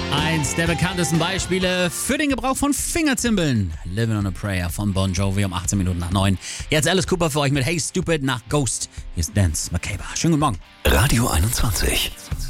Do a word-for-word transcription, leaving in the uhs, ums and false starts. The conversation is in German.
Eins der bekanntesten Beispiele für den Gebrauch von Fingerzimbeln. Living on a Prayer von Bon Jovi um achtzehn Minuten nach neun. Jetzt Alice Cooper für euch mit Hey Stupid nach Ghost. Hier ist Dance Macabre. Schönen guten Morgen. Radio einundzwanzig.